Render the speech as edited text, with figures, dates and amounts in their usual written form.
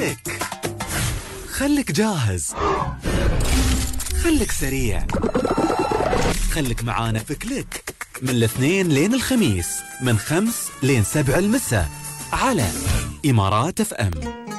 كليك. خلك جاهز، خلك سريع، خلك معانا في كليك من الاثنين لين الخميس من 5 لين 7 المساء على إمارات FM.